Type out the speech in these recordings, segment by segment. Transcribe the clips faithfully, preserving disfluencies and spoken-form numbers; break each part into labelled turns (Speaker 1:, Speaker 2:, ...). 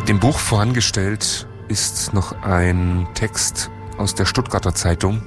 Speaker 1: Dem Buch vorangestellt ist noch ein Text aus der Stuttgarter Zeitung.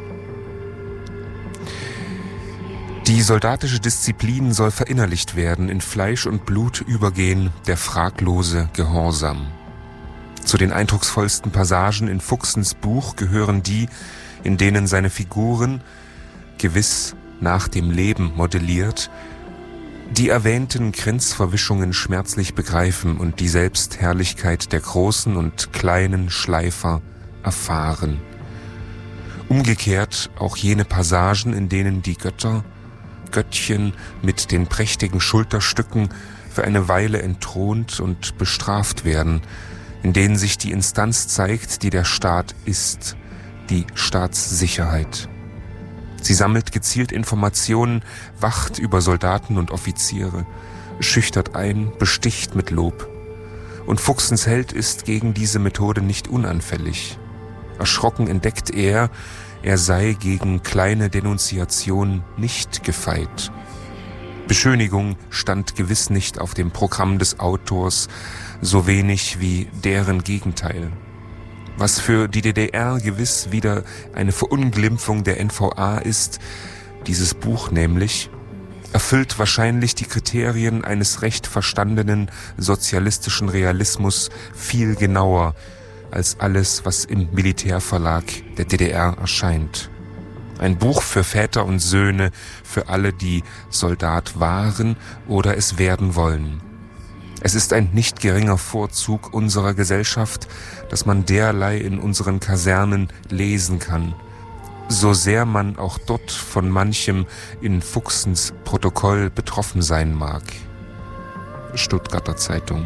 Speaker 1: Die soldatische Disziplin soll verinnerlicht werden, in Fleisch und Blut übergehen, der fraglose Gehorsam. Zu den eindrucksvollsten Passagen in Fuchsens Buch gehören die, in denen seine Figuren, gewiss nach dem Leben modelliert, die erwähnten Grenzverwischungen schmerzlich begreifen und die Selbstherrlichkeit der großen und kleinen Schleifer erfahren. Umgekehrt auch jene Passagen, in denen die Götter, Göttchen mit den prächtigen Schulterstücken für eine Weile entthront und bestraft werden, in denen sich die Instanz zeigt, die der Staat ist, die Staatssicherheit. Sie sammelt gezielt Informationen, wacht über Soldaten und Offiziere, schüchtert ein, besticht mit Lob. Und Fuchsens Held ist gegen diese Methode nicht unanfällig. Erschrocken entdeckt er, er sei gegen kleine Denunziation nicht gefeit. Beschönigung stand gewiss nicht auf dem Programm des Autors, so wenig wie deren Gegenteil. Was für die D D R gewiss wieder eine Verunglimpfung der N V A ist, dieses Buch nämlich, erfüllt wahrscheinlich die Kriterien eines recht verstandenen sozialistischen Realismus viel genauer als alles, was im Militärverlag der D D R erscheint. Ein Buch für Väter und Söhne, für alle, die Soldat waren oder es werden wollen. Es ist ein nicht geringer Vorzug unserer Gesellschaft, dass man derlei in unseren Kasernen lesen kann, so sehr man auch dort von manchem in Fuchsens Protokoll betroffen sein mag. Stuttgarter Zeitung.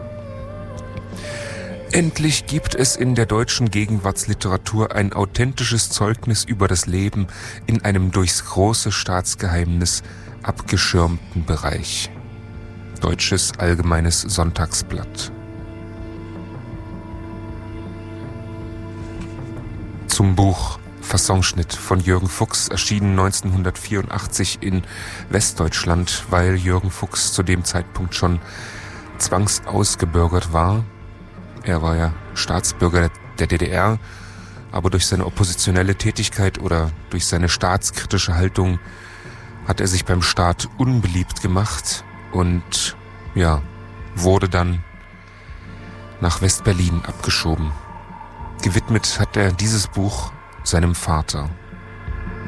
Speaker 1: Endlich gibt es in der deutschen Gegenwartsliteratur ein authentisches Zeugnis über das Leben in einem durchs große Staatsgeheimnis abgeschirmten Bereich. Deutsches Allgemeines Sonntagsblatt. Zum Buch Fassonschnitt von Jürgen Fuchs, erschienen neunzehnhundertvierundachtzig in Westdeutschland, weil Jürgen Fuchs zu dem Zeitpunkt schon zwangsausgebürgert war. Er war ja Staatsbürger der D D R, aber durch seine oppositionelle Tätigkeit oder durch seine staatskritische Haltung hat er sich beim Staat unbeliebt gemacht und ja, wurde dann nach West-Berlin abgeschoben. Gewidmet hat er dieses Buch seinem Vater.